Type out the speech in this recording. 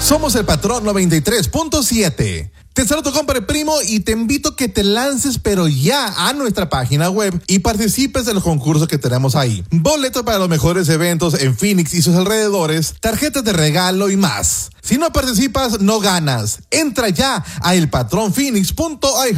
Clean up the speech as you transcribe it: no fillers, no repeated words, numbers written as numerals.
Somos el Patrón 93.7. Te saludo, compadre primo, y te invito a que te lances, pero ya, a nuestra página web y participes de los concursos que tenemos ahí. Boletos para los mejores eventos en Phoenix y sus alrededores, tarjetas de regalo y más. Si no participas, no ganas. Entra ya a elpatronphoenix.ai